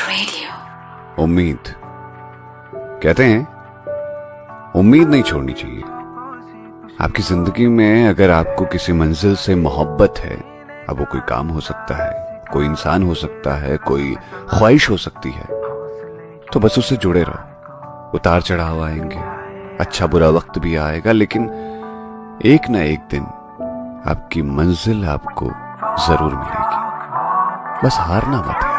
उम्मीद कहते हैं उम्मीद नहीं छोड़नी चाहिए। आपकी जिंदगी में अगर आपको किसी मंजिल से मोहब्बत है, अब वो कोई काम हो सकता है, कोई इंसान हो सकता है, कोई ख्वाहिश हो सकती है, तो बस उससे जुड़े रहो। उतार चढ़ाव आएंगे, अच्छा बुरा वक्त भी आएगा, लेकिन एक ना एक दिन आपकी मंजिल आपको जरूर मिलेगी। बस हारना मत।